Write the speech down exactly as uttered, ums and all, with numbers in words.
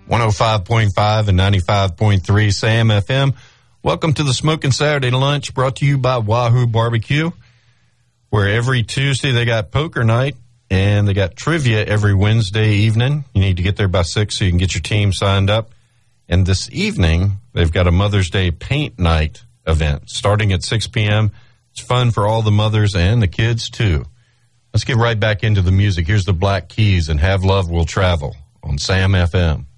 one oh five point five and ninety-five point three Sam F M. Welcome to the Smoking Saturday Lunch, brought to you by Wahoo Barbecue, where every Tuesday they got poker night and they got trivia every Wednesday evening. You need to get there by six so you can get your team signed up. And this evening, they've got a Mother's Day paint night event starting at six p.m. It's fun for all the mothers and the kids, too. Let's get right back into the music. Here's the Black Keys and Have Love Will Travel on Sam F M.